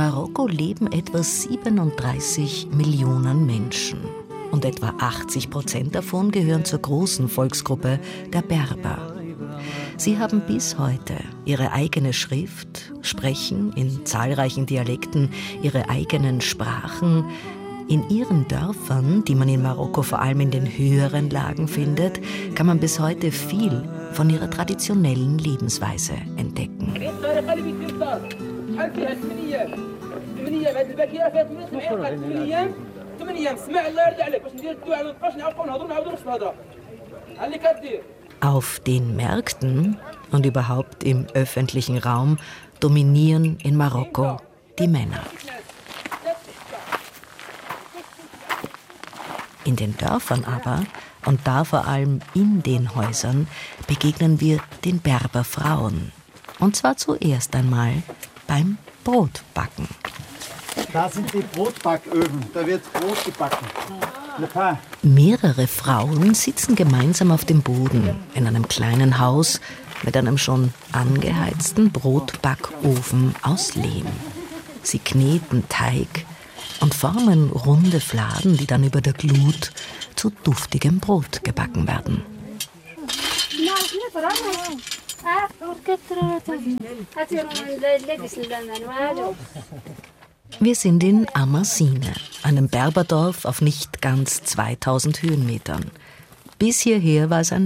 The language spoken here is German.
Marokko leben etwa 37 Millionen Menschen. Und etwa 80% davon gehören zur großen Volksgruppe der Berber. Sie haben bis heute ihre eigene Schrift, sprechen in zahlreichen Dialekten ihre eigenen Sprachen. In ihren Dörfern, die man in Marokko vor allem in den höheren Lagen findet, kann man bis heute viel von ihrer traditionellen Lebensweise entdecken. Auf den Märkten und überhaupt im öffentlichen Raum dominieren in Marokko die Männer. In den Dörfern aber, und da vor allem in den Häusern, begegnen wir den Berberfrauen. Und zwar zuerst einmal beim Brotbacken. Da sind die Brotbacköfen, da wird Brot gebacken. Mehrere Frauen sitzen gemeinsam auf dem Boden in einem kleinen Haus mit einem schon angeheizten Brotbackofen aus Lehm. Sie kneten Teig und formen runde Fladen, die dann über der Glut zu duftigem Brot gebacken werden. Wir sind in Amasine, einem Berberdorf auf nicht ganz 2000 Höhenmetern. Bis hierher war es ein